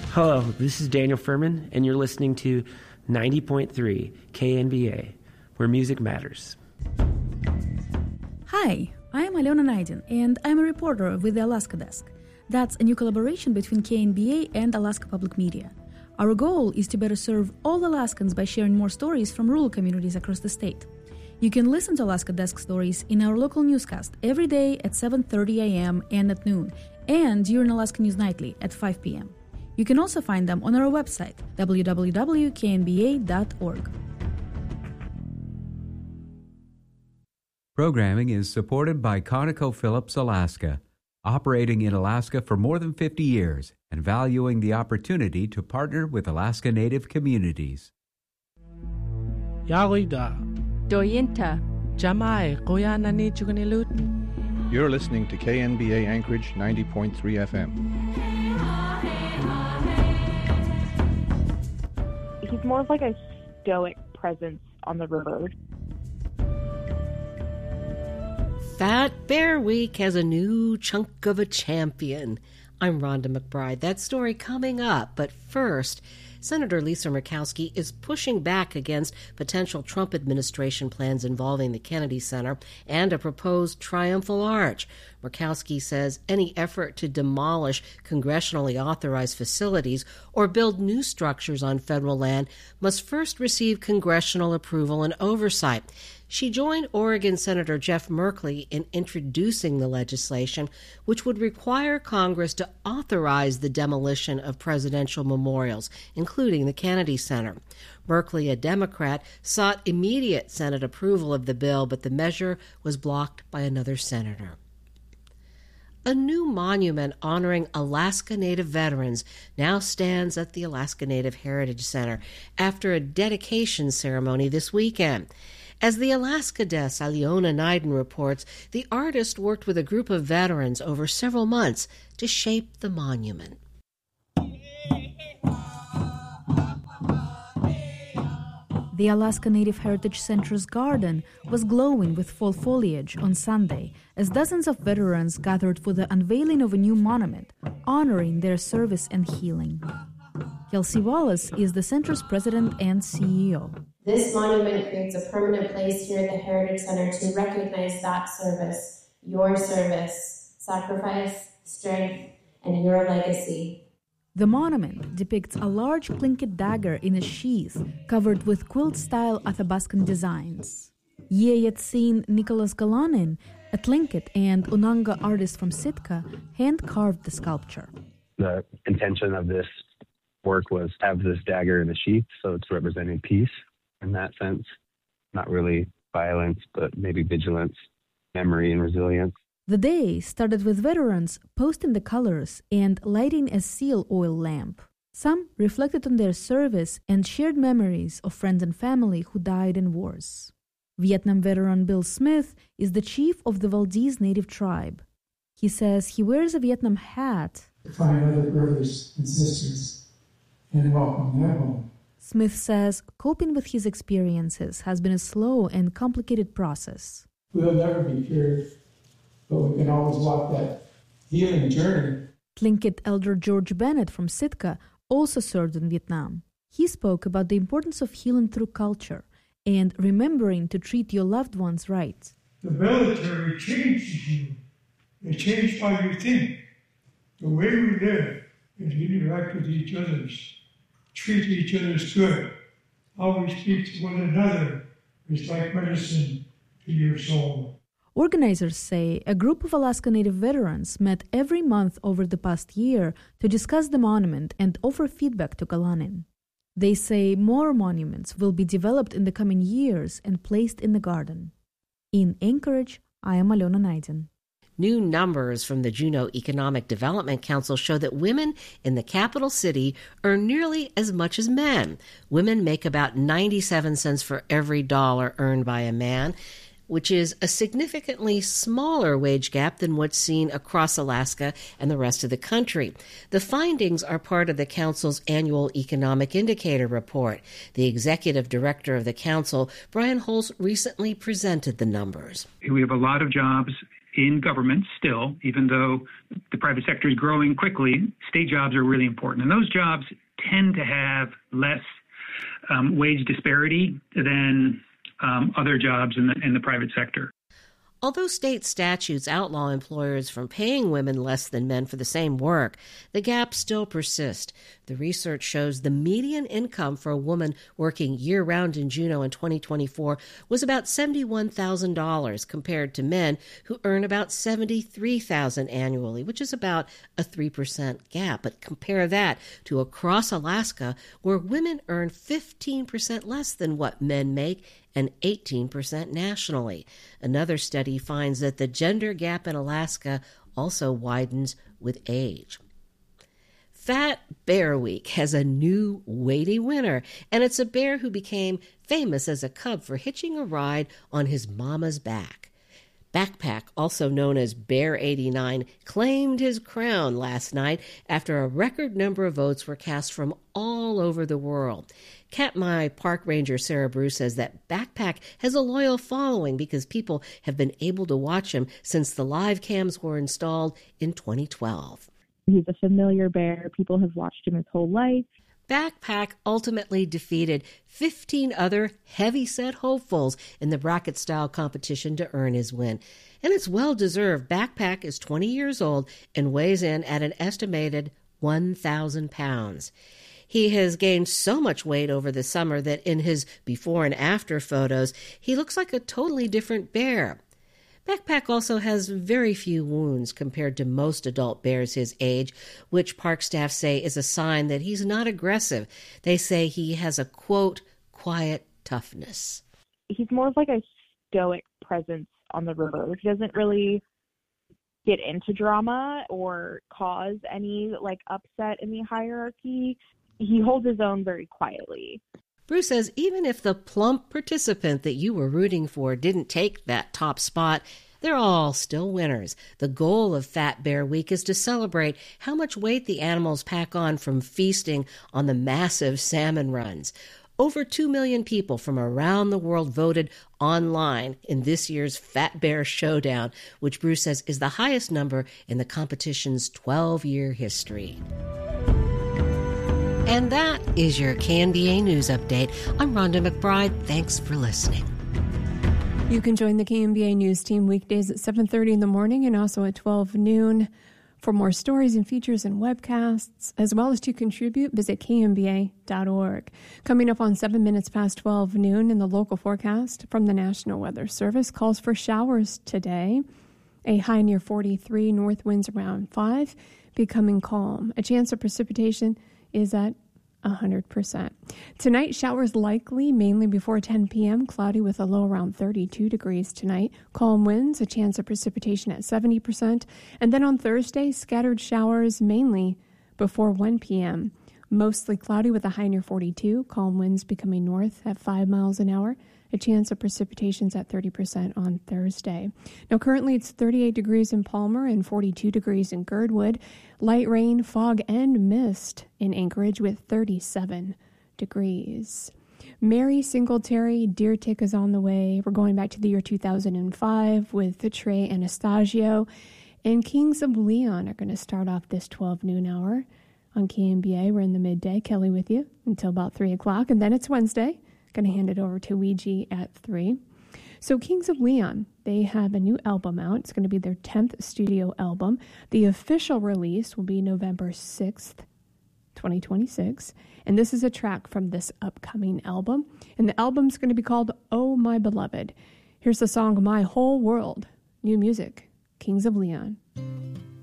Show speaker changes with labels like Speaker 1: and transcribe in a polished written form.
Speaker 1: Hello, this is Daniel Furman, and you're listening to 90.3 KNBA, where music matters.
Speaker 2: Hi, I'm Alona Naidin, and I'm a reporter with the Alaska Desk. That's a new collaboration between KNBA and Alaska Public Media. Our goal is to better serve all Alaskans by sharing more stories from rural communities across the state. You can listen to Alaska Desk stories in our local newscast every day at 7:30 a.m. and at noon, and during Alaska News Nightly at 5 p.m. You can also find them on our website, www.knba.org.
Speaker 3: Programming is supported by ConocoPhillips Alaska, operating in Alaska for more than 50 years and valuing the opportunity to partner with Alaska Native communities.
Speaker 4: Yalida.
Speaker 5: Doyinta.
Speaker 4: Jamai Koyanani Chukanilut.
Speaker 6: You're listening to KNBA Anchorage 90.3 FM.
Speaker 7: He's more of like a stoic presence on the river.
Speaker 8: Fat Bear Week has a new chunk of a champion. I'm Rhonda McBride. That story coming up. But first, Senator Lisa Murkowski is pushing back against potential Trump administration plans involving the Kennedy Center and a proposed Triumphal Arch. Murkowski says any effort to demolish congressionally authorized facilities or build new structures on federal land must first receive congressional approval and oversight. She joined Oregon Senator Jeff Merkley in introducing the legislation, which would require Congress to authorize the demolition of presidential memorials, including the Kennedy Center. Merkley, a Democrat, sought immediate Senate approval of the bill, but the measure was blocked by another senator. A new monument honoring Alaska Native veterans now stands at the Alaska Native Heritage Center after a dedication ceremony this weekend. As the Alaska Desk's Alona Naidin reports, the artist worked with a group of veterans over several months to shape the monument.
Speaker 2: The Alaska Native Heritage Center's garden was glowing with fall foliage on Sunday as dozens of veterans gathered for the unveiling of a new monument honoring their service and healing. Kelsey Wallace is the center's president and CEO.
Speaker 9: This monument creates a permanent place here at the Heritage Center to recognize that service, your service, sacrifice, strength, and your legacy.
Speaker 2: The monument depicts a large Tlingit dagger in a sheath covered with quilt-style Athabascan designs. Yeyetsin Nicholas Galanin, a Tlingit and Unanga artist from Sitka, hand-carved the sculpture.
Speaker 10: The intention of this work was to have this dagger in a sheath, so it's representing peace in that sense. Not really violence, but maybe vigilance, memory, and resilience.
Speaker 2: The day started with veterans posting the colors and lighting a seal oil lamp. Some reflected on their service and shared memories of friends and family who died in wars. Vietnam veteran Bill Smith is the chief of the Valdez Native tribe. He says he wears a Vietnam hat
Speaker 11: to find other brothers and sisters and welcome them home.
Speaker 2: Smith says coping with his experiences has been a slow and complicated process.
Speaker 11: We'll never be cured, but we can always walk that healing journey.
Speaker 2: Tlingit elder George Bennett from Sitka also served in Vietnam. He spoke about the importance of healing through culture and remembering to treat your loved ones right.
Speaker 11: The military changes you. It changes how you think. The way we live and interact with each other, treat each other good, how we speak to one another is like medicine to your soul.
Speaker 2: Organizers say a group of Alaska Native veterans met every month over the past year to discuss the monument and offer feedback to Galanin. They say more monuments will be developed in the coming years and placed in the garden. In Anchorage, I am Alona Naidin.
Speaker 8: New numbers from the Juneau Economic Development Council show that women in the capital city earn nearly as much as men. Women make about 97 cents for every dollar earned by a man, which is a significantly smaller wage gap than what's seen across Alaska and the rest of the country. The findings are part of the Council's annual Economic Indicator Report. The executive director of the Council, Brian Holtz, recently presented the numbers.
Speaker 12: We have a lot of jobs
Speaker 5: in government still, even though the private sector is growing quickly, state jobs are really important. And those jobs tend to have less wage disparity than other jobs in the private sector.
Speaker 8: Although state statutes outlaw employers from paying women less than men for the same work, the gaps still persist. The research shows the median income for a woman working year-round in Juneau in 2024 was about $71,000 compared to men who earn about $73,000 annually, which is about a 3% gap. But compare that to across Alaska, where women earn 15% less than what men make and 18% nationally. Another study finds that the gender gap in Alaska also widens with age. Fat Bear Week has a new weighty winner, and it's a bear who became famous as a cub for hitching a ride on his mama's back. Backpack, also known as Bear 89, claimed his crown last night after a record number of votes were cast from all over the world. Katmai Park Ranger Sarah Bruce says that Backpack has a loyal following because people have been able to watch him since the live cams were installed in 2012.
Speaker 7: He's a familiar bear. People have watched him his whole life.
Speaker 8: Backpack ultimately defeated 15 other heavy-set hopefuls in the bracket-style competition to earn his win. And it's well-deserved. Backpack is 20 years old and weighs in at an estimated 1,000 pounds. He has gained so much weight over the summer that in his before and after photos, he looks like a totally different bear. Backpack also has very few wounds compared to most adult bears his age, which park staff say is a sign that he's not aggressive. They say he has a, quote, quiet toughness.
Speaker 7: He's more of like a stoic presence on the river. He doesn't really get into drama or cause any upset in the hierarchy. He holds his own very quietly.
Speaker 8: Bruce says even if the plump participant that you were rooting for didn't take that top spot, they're all still winners. The goal of Fat Bear Week is to celebrate how much weight the animals pack on from feasting on the massive salmon runs. Over 2 million people from around the world voted online in this year's Fat Bear Showdown, which Bruce says is the highest number in the competition's 12-year history. And that is your KNBA News Update. I'm Rhonda McBride. Thanks for listening.
Speaker 12: You can join the KNBA News team weekdays at 7:30 in the morning and also at 12 noon. For more stories and features and webcasts, as well as to contribute, visit knba.org. Coming up on 7 minutes past 12 noon in the local forecast from the National Weather Service calls for showers today. A high near 43, north winds around 5, becoming calm. A chance of precipitation is at 100%. Tonight, showers likely, mainly before 10 p.m., cloudy with a low around 32 degrees tonight. Calm winds, a chance of precipitation at 70%. And then on Thursday, scattered showers mainly before 1 p.m. Mostly cloudy with a high near 42. Calm winds becoming north at 5 miles an hour. A chance of precipitations at 30% on Thursday. Now, currently it's 38 degrees in Palmer and 42 degrees in Girdwood. Light rain, fog, and mist in Anchorage with 37 degrees. Mary Singletary, Deer Tick is on the way. We're going back to the year 2005 with Trey Anastasio. And Kings of Leon are going to start off this 12 noon hour on KNBA. We're in the midday. Kelly with you until about 3 o'clock. And then it's Wednesday. Going to hand it over to Ouija at 3. So Kings of Leon, they have a new album out. It's going to be their 10th studio album. The official release will be November 6th, 2026. And this is a track from this upcoming album. And the album's going to be called Oh My Beloved. Here's the song My Whole World. New music, Kings of Leon.